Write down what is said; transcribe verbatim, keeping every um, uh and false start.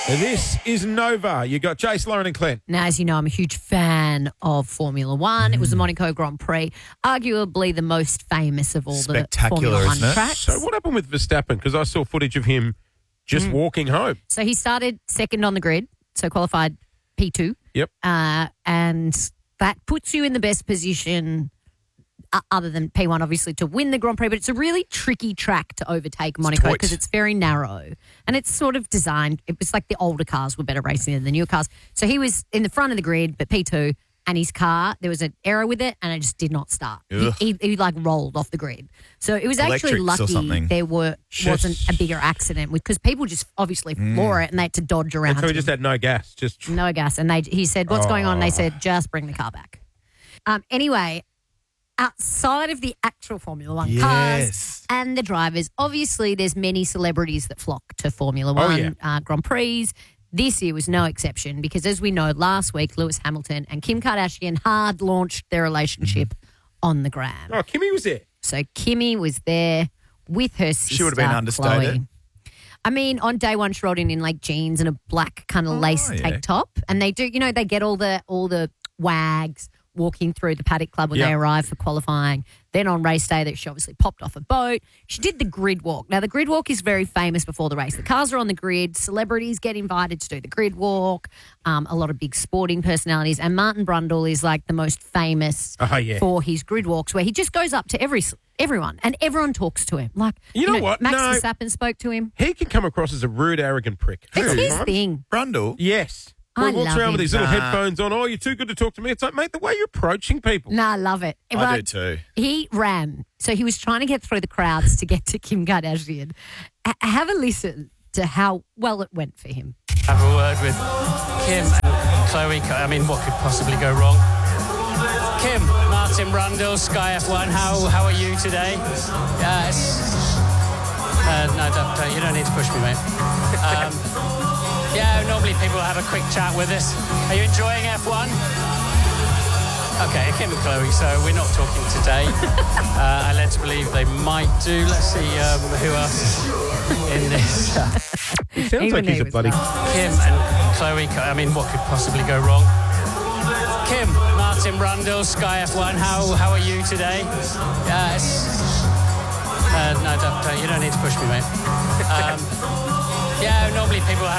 This is Nova. You got Chase, Lauren and Clint. Now, as you know, I'm a huge fan of Formula One. Mm. It was the Monaco Grand Prix, arguably the most famous of all the Formula One tracks. So what happened with Verstappen? Because I saw footage of him just mm. walking home. So he started second on the grid, so qualified P two. Yep. Uh, and that puts you in the best position uh, other than P one, obviously, to win the Grand Prix. But it's a really tricky track to overtake Monaco because it's, it's very narrow. And it's sort of designed, it was like the older cars were better racing than the newer cars. So he was in the front of the grid, but P two, and his car, there was an error with it, and it just did not start. He, he, he, like, rolled off the grid. So it was actually lucky there were, wasn't a bigger accident because people just obviously mm. floor it, and they had to dodge around. And so he just had no gas. just No gas. And they he said, what's oh. going on? And they said, just bring the car back. Um, anyway, outside of the actual Formula One yes. cars and the drivers, obviously there's many celebrities that flock to Formula One oh, yeah. uh, Grand Prix. This year was no exception because, as we know, last week Lewis Hamilton and Kim Kardashian hard launched their relationship mm-hmm. on the gram. Oh, Kimmy was there. So Kimmy was there with her sister, She would have been understated. Chloe. I mean, on day one, she rolled in in like jeans and a black kind of oh, lace yeah. tank top, and they do, you know, they get all the all the wags walking through the paddock club when yep. they arrive for qualifying. Then on race day, that she obviously popped off a boat. She did the grid walk. Now, the grid walk is very famous before the race. The cars are on the grid. Celebrities get invited to do the grid walk. Um, a lot of big sporting personalities. And Martin Brundle is like the most famous oh, yeah. for his grid walks, where he just goes up to every everyone and everyone talks to him. Like, you, you know, know what? Max no, Verstappen spoke to him. He can come across as a rude, arrogant prick. It's his times. thing. Brundle? Yes. I Well, walks love around him. with these little Nah. headphones on. Oh, you're too good to talk to me. It's like, mate, the way you're approaching people. No, I love it. I But do too. He ran. So he was trying to get through the crowds to get to Kim Kardashian. H- have a listen to how well it went for him. Have a word with Kim and Chloe. I mean, what could possibly go wrong? Kim, Martin Brundle, Sky F one. How how are you today? Uh, it's, uh, no, don't, don't, you don't need to push me, mate. Um, Yeah, normally people have a quick chat with us. Are you enjoying F one? Okay, Kim and Chloe, so we're not talking today. uh, I led to believe they might do. Let's see um, who else is in this. He sounds Even like he's he a was bloody... Kim and Chloe, I mean, what could possibly go wrong? Kim, Martin Brundle, Sky F one, how how are you today? Uh, it's, uh, no, don't, don't, you don't need to push me, mate. Um, yeah, normally people have